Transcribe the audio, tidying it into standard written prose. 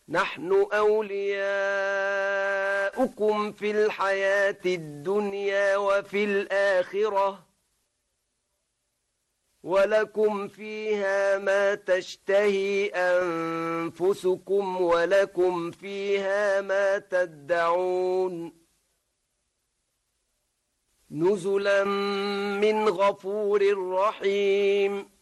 نحن أولياؤكم في الحياة الدنيا وفي الآخرة ولكم فيها ما تشتهي أنفسكم ولكم فيها ما تدعون نزلا من غفور رحيم